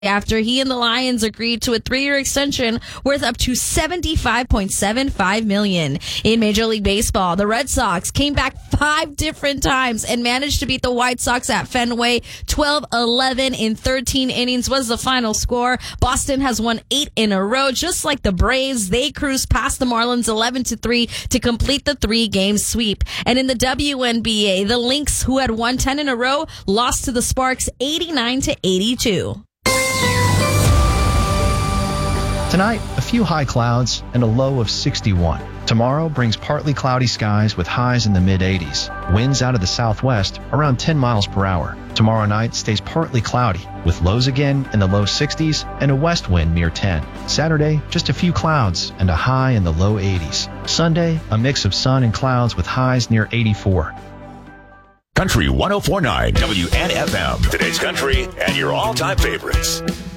after he and the Lions agreed to a 3-year extension worth up to $75.75 million. In Major League Baseball, the Red Sox came back 5 different times and managed to beat the White Sox at Fenway. 12-11 in 13 innings was the final score. Boston has won 8 in a row. Just like the Braves, they cruised past the Marlins 11-3 to complete the 3-game sweep. And in the WNBA, the Lynx, who had won 10 in a row, lost to the Sparks 89-82. Tonight, a few high clouds and a low of 61. Tomorrow brings partly cloudy skies with highs in the mid-80s. Winds out of the southwest around 10 miles per hour. Tomorrow night stays partly cloudy with lows again in the low 60s and a west wind near 10. Saturday, just a few clouds and a high in the low 80s. Sunday, a mix of sun and clouds with highs near 84. Country 104.9 WNFM. Today's country and your all-time favorites.